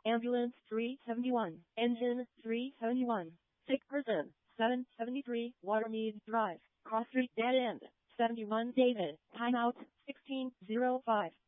Ambulance 371. Engine 371. Sick person 773 Watermead Drive. Cross Street Dead End. 71 David. Timeout 16:05.